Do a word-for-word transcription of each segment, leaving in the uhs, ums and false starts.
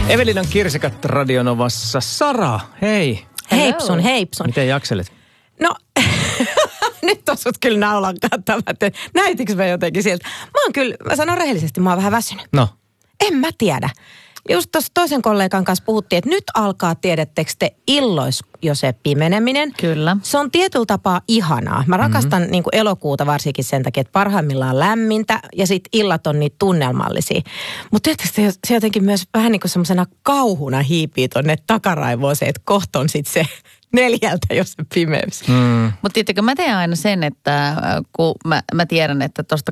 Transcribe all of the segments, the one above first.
Evelinan kirsikat Radionovassa. Sara, hei. Heipsun, heipsun. Miten jakselet? No, nyt on sut kyllä naulan kattavat. Näytikö mä jotenkin sieltä? Mä oon kyllä, mä sanon rehellisesti, mä oon vähän väsynyt. No. En mä tiedä. Just tuossa toisen kollegan kanssa puhuttiin, että nyt alkaa, tiedättekö te, illois jo se pimeneminen. Kyllä. Se on tietyllä tapaa ihanaa. Mä rakastan mm-hmm. niin kuin elokuuta varsinkin sen takia, että parhaimmillaan lämmintä ja sitten illat on niitä tunnelmallisia. Mutta tiedättekö se jotenkin myös vähän niin kuin semmoisena kauhuna hiipii tonne takaraivoon se, että kohta on sitten se neljältä, jos se pimeys. Mm. Mutta tiedättekö, mä teen aina sen, että kun mä, mä tiedän, että tuosta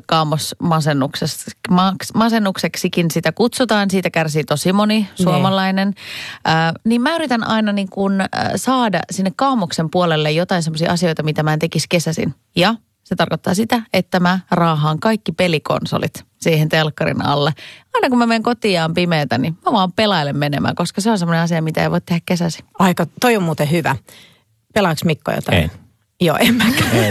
kaamosmasennukseksikin sitä kutsutaan, siitä kärsii tosi moni suomalainen, äh, niin mä yritän aina niin kun, äh, saada sinne kaamoksen puolelle jotain semmoisia asioita, mitä mä en tekisi kesäsin. Ja se tarkoittaa sitä, että mä raahaan kaikki pelikonsolit siihen telkkarin alle. Aina kun mä menen kotiin ja on pimeätä, niin mä vaan pelailen menemään, koska se on semmoinen asia, mitä ei voi tehdä kesäsi. Aika, toi on muuten hyvä. Pelaaks Mikko jotain? En. Joo, en mäkään. En.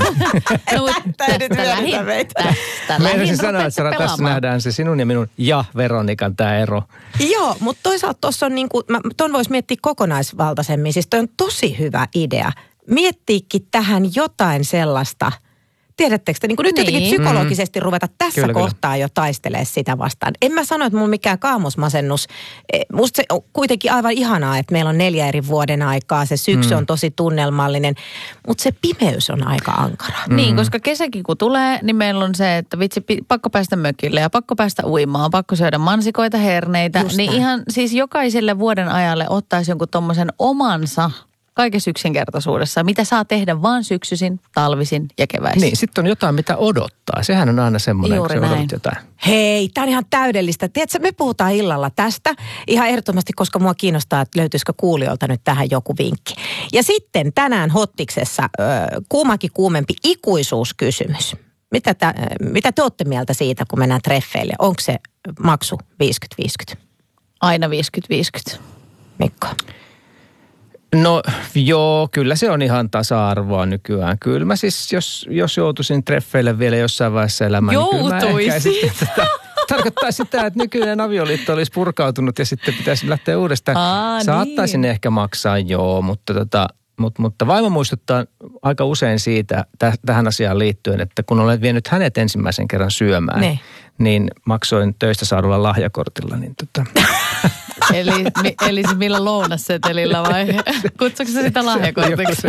Meidän se sanoa, että Sara, tässä nähdään se sinun ja minun ja Veronikan tämä ero. Joo, mutta toisaalta tuossa on niin kuin, ton voisi miettiä kokonaisvaltaisemmin. Siis toi on tosi hyvä idea. Miettiikin tähän jotain sellaista, tiedättekö te, niin kuin nyt jotenkin Niin. psykologisesti ruveta tässä Kyllä, kohtaa kyllä. jo taistelemaan sitä vastaan. En mä sano, että mulla mikään kaamosmasennus. Eh, Musta se on kuitenkin aivan ihanaa, että meillä on neljä eri vuoden aikaa. Se syksy mm. on tosi tunnelmallinen, mutta se pimeys on aika ankara. Mm. Niin, koska kesäkin kun tulee, niin meillä on se, että vitsi, pakko päästä mökille ja pakko päästä uimaan, pakko syödä mansikoita, herneitä. Just niin näin. ihan siis jokaiselle vuoden ajalle ottaisi jonkun tommosen omansa kaikessa yksinkertaisuudessa, mitä saa tehdä vaan syksyisin, talvisin ja keväisin. Niin, sitten on jotain, mitä odottaa. Sehän on aina semmoinen, Juuri kun se näin. odotat jotain. Hei, tämä on ihan täydellistä. Tiedätkö, me puhutaan illalla tästä ihan ehdottomasti, koska mua kiinnostaa, että löytyisikö kuulijoilta nyt tähän joku vinkki. Ja sitten tänään Hottiksessa äh, kuumakin kuumempi ikuisuuskysymys. Mitä, tä, mitä te olette mieltä siitä, kun mennään treffeille? Onko se maksu viisikymmentä viisikymmentä? Aina viisikymmentä viisikymmentä. Mikko? No joo, kyllä se on ihan tasa-arvoa nykyään. Kyllä mä siis, jos, jos joutuisin treffeille vielä jossain vaiheessa elämää, niin kyllä mä ehkä sitten tätä, tarkoittaa sitä, että nykyinen avioliitto olisi purkautunut ja sitten pitäisi lähteä uudestaan. Aa, Saattaisin niin. ehkä maksaa, joo, mutta, tota, mutta, mutta vaimo muistuttaa aika usein siitä täh, tähän asiaan liittyen, että kun olet vienyt hänet ensimmäisen kerran syömään, Ne. niin maksoin töistä saadulla lahjakortilla, niin tota... Eli, mi, eli se millä lounassetelillä vai kutsuuko se sitä lahjakortiksi?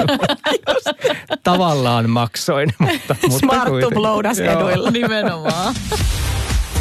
Tavallaan maksoin, mutta... mutta Smart to kuitenkin. lounaseduilla. Nimenomaan.